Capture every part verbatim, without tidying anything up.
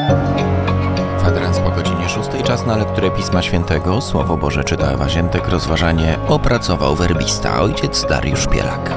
Kwadrans po godzinie szóstej, czas na lekturę Pisma Świętego. Słowo Boże czyta Ewa Ziętek, rozważanie opracował werbista ojciec Dariusz Pielak.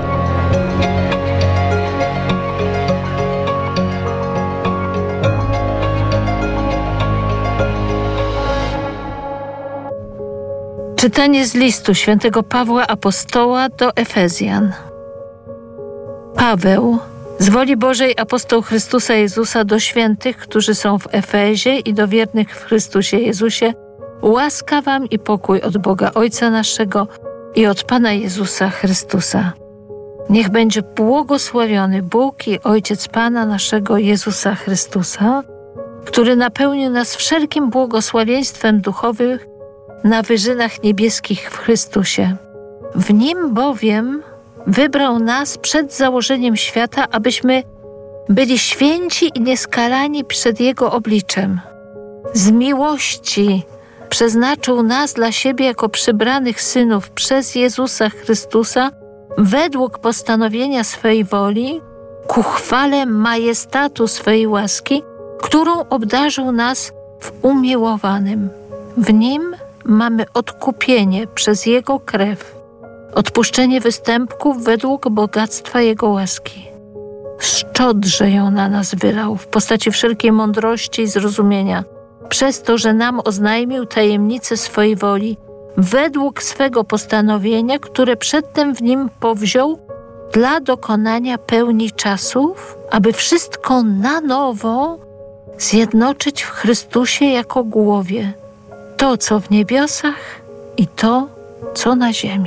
Czytanie z listu świętego Pawła Apostoła do Efezjan. Paweł, z woli Bożej apostoł Chrystusa Jezusa, do świętych, którzy są w Efezie, i do wiernych w Chrystusie Jezusie, łaska wam i pokój od Boga Ojca naszego i od Pana Jezusa Chrystusa. Niech będzie błogosławiony Bóg i Ojciec Pana naszego Jezusa Chrystusa, który napełnił nas wszelkim błogosławieństwem duchowym na wyżynach niebieskich w Chrystusie. W Nim bowiem wybrał nas przed założeniem świata, abyśmy byli święci i nieskalani przed Jego obliczem. Z miłości przeznaczył nas dla siebie jako przybranych synów przez Jezusa Chrystusa według postanowienia swej woli, ku chwale majestatu swej łaski, którą obdarzył nas w umiłowanym. W Nim mamy odkupienie przez Jego krew, odpuszczenie występków według bogactwa Jego łaski. Szczodrze ją na nas wylał w postaci wszelkiej mądrości i zrozumienia, przez to, że nam oznajmił tajemnicę swojej woli, według swego postanowienia, które przedtem w Nim powziął dla dokonania pełni czasów, aby wszystko na nowo zjednoczyć w Chrystusie jako głowie, to, co w niebiosach i to, co na ziemi.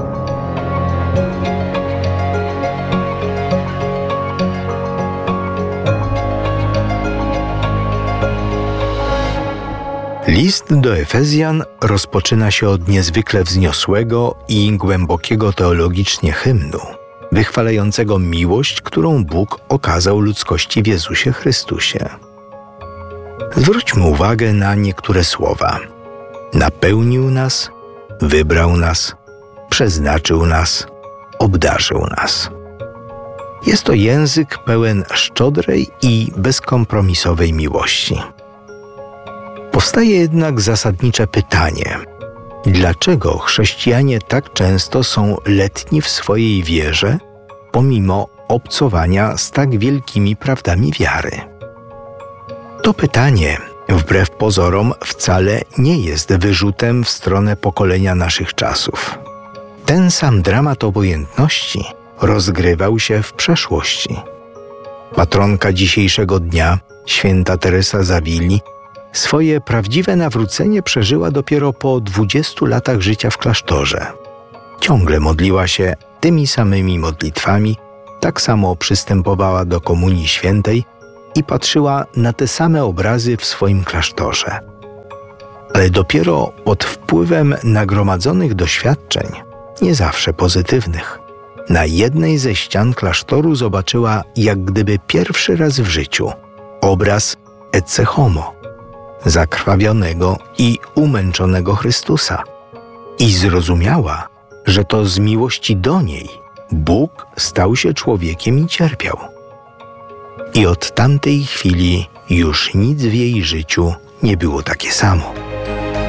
List do Efezjan rozpoczyna się od niezwykle wzniosłego i głębokiego teologicznie hymnu, wychwalającego miłość, którą Bóg okazał ludzkości w Jezusie Chrystusie. Zwróćmy uwagę na niektóre słowa. Napełnił nas, wybrał nas, przeznaczył nas, obdarzył nas. Jest to język pełen szczodrej i bezkompromisowej miłości. Powstaje jednak zasadnicze pytanie: dlaczego chrześcijanie tak często są letni w swojej wierze, pomimo obcowania z tak wielkimi prawdami wiary? To pytanie, wbrew pozorom, wcale nie jest wyrzutem w stronę pokolenia naszych czasów. Ten sam dramat obojętności rozgrywał się w przeszłości. Patronka dzisiejszego dnia, święta Teresa z Awili, swoje prawdziwe nawrócenie przeżyła dopiero po dwudziestu latach życia w klasztorze. Ciągle modliła się tymi samymi modlitwami, tak samo przystępowała do Komunii Świętej i patrzyła na te same obrazy w swoim klasztorze. Ale dopiero pod wpływem nagromadzonych doświadczeń, nie zawsze pozytywnych, na jednej ze ścian klasztoru zobaczyła jak gdyby pierwszy raz w życiu obraz Ecce Homo, zakrwawionego i umęczonego Chrystusa, i zrozumiała, że to z miłości do niej Bóg stał się człowiekiem i cierpiał. I od tamtej chwili już nic w jej życiu nie było takie samo.